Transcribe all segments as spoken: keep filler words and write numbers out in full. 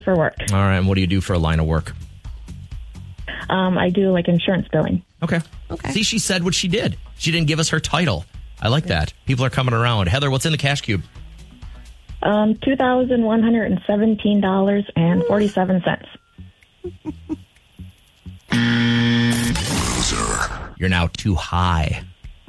for work. All right. And what do you do for a line of work? Um, I do like insurance billing. Okay. Okay. See, she said what she did. She didn't give us her title. I like that. People are coming around. Heather, what's in the cash cube? Um, two thousand one hundred seventeen dollars and forty-seven cents. You're now too high.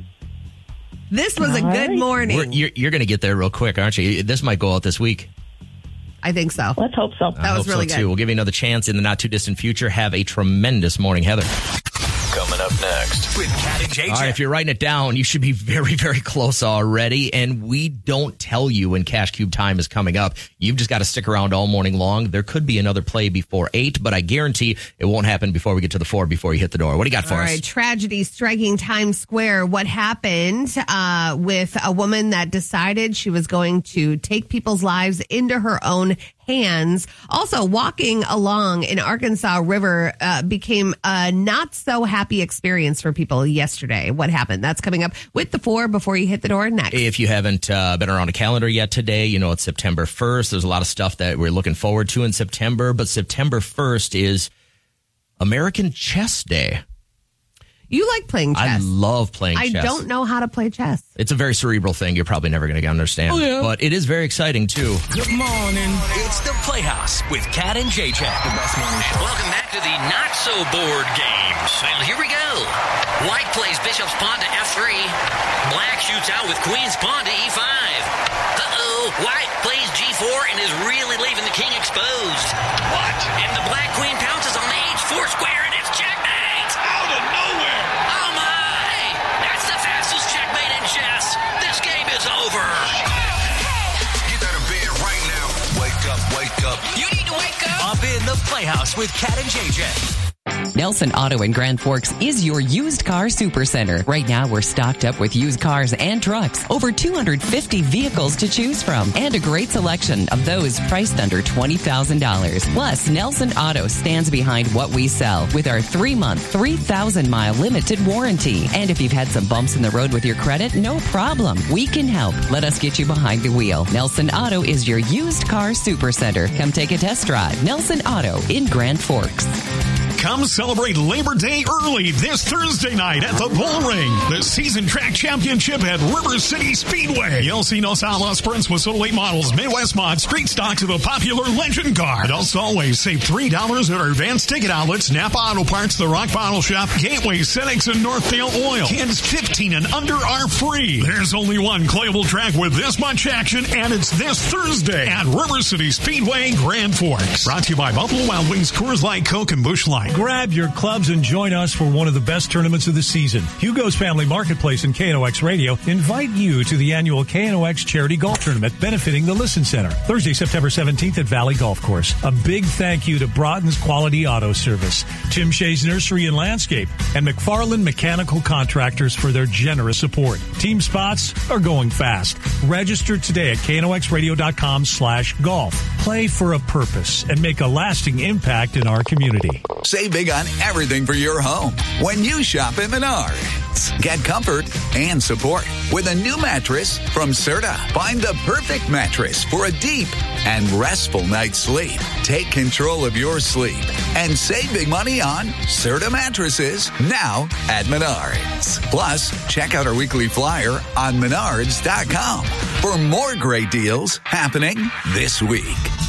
This was a All good right. morning. We're, you're you're going to get there real quick, aren't you? This might go out this week. I think so. Let's hope so. I was hope really so good. too. We'll give you another chance in the not too distant future. Have a tremendous morning, Heather. Coming up next with Cat and J J. All right, if you're writing it down, you should be very, very close already. And we don't tell you when Cash Cube time is coming up. You've just got to stick around all morning long. There could be another play before eight, but I guarantee it won't happen before we get to the four, before you hit the door. What do you got for All us? right, tragedy striking Times Square. What happened uh, with a woman that decided she was going to take people's lives into her own hands? Also, walking along in Arkansas River uh, became a not so happy experience for people yesterday. What happened? That's coming up with the four before you hit the door next. If you haven't uh, been around a calendar yet today, you know it's September first. There's a lot of stuff that we're looking forward to in September, but September first is American Chess Day. You like playing I chess. love playing I chess. don't know how to play chess. It's a very cerebral thing you're probably never going to understand, Oh, yeah. but it is very exciting too. Good morning. It's the Playhouse with Cat and J J. The best morning show. Welcome back to the not-so-bored games. Well, here we go. White plays Bishop's pawn to F three. Black shoots out with Queen's pawn to E five. Uh-oh. White plays G four and is really leaving the king exposed. What? And the black queen pounces on the H four square, and it's checkmate. Out of nowhere! Oh, my. That's the fastest checkmate in chess. This game is over. Get out of bed right now. Wake up, wake up. You need to wake up. Up in the Playhouse with Cat and J J. Nelson Auto in Grand Forks is your used car supercenter. Right now, we're stocked up with used cars and trucks. Over two hundred fifty vehicles to choose from. And a great selection of those priced under twenty thousand dollars. Plus, Nelson Auto stands behind what we sell with our three-month, three thousand mile limited warranty. And if you've had some bumps in the road with your credit, no problem. We can help. Let us get you behind the wheel. Nelson Auto is your used car supercenter. Come take a test drive. Nelson Auto in Grand Forks. Come celebrate Labor Day early this Thursday night at the Bull Ring. The season track championship at River City Speedway. You'll see Nos Alas sprints with oh eight models, Midwest mod, street stock to the popular Legend car. Also always save three dollars at our advanced ticket outlets, Napa Auto Parts, The Rock Bottle Shop, Gateway, Cenex, and Northdale Oil. Kids fifteen and under are free. There's only one playable track with this much action, and it's this Thursday at River City Speedway, Grand Forks. Brought to you by Buffalo Wild Wings, Coors Light, Coke, and Busch Light. Grab your clubs and join us for one of the best tournaments of the season. Hugo's Family Marketplace and K N O X Radio invite you to the annual K N O X Charity Golf Tournament benefiting the Listen Center. Thursday, September seventeenth at Valley Golf Course. A big thank you to Broughton's Quality Auto Service, Tim Shea's Nursery and Landscape, and McFarland Mechanical Contractors for their generous support. Team spots are going fast. Register today at K N O X radio dot com slash golf. Play for a purpose and make a lasting impact in our community. Save big on everything for your home when you shop at Menards. Get comfort and support with a new mattress from Serta. Find the perfect mattress for a deep and restful night's sleep. Take control of your sleep and save big money on Serta mattresses now at Menards. Plus, check out our weekly flyer on menards dot com for more great deals happening this week.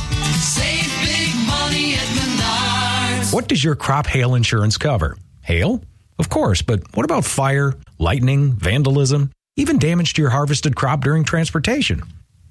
Save big money at Menards. What does your crop hail insurance cover? Hail? Of course, but what about fire, lightning, vandalism, even damage to your harvested crop during transportation?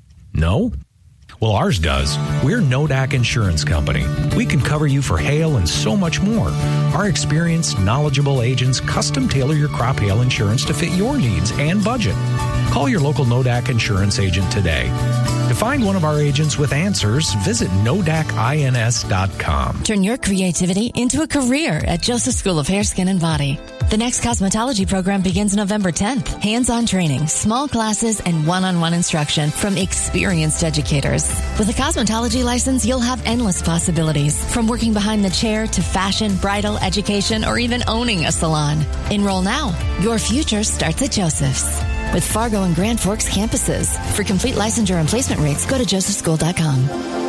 No? Well, ours does. We're Nodak Insurance Company. We can cover you for hail and so much more. Our experienced, knowledgeable agents custom tailor your crop hail insurance to fit your needs and budget. Call your local Nodak Insurance agent today. To find one of our agents with answers, visit nodak ins dot com. Turn your creativity into a career at Joseph School of Hair, Skin, and Body. The next cosmetology program begins November tenth. Hands-on training, small classes, and one-on-one instruction from experienced educators. With a cosmetology license, you'll have endless possibilities, from working behind the chair to fashion, bridal, education, or even owning a salon. Enroll now. Your future starts at Joseph's. With Fargo and Grand Forks campuses. For complete licensure and placement rates, go to joseph school dot com.